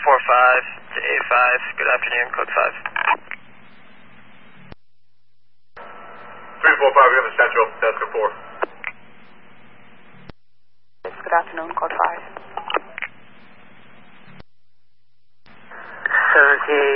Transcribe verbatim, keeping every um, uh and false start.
four five to A five, good afternoon, code five. three four five, we have a Central, Delta four. Good afternoon, code five. seventy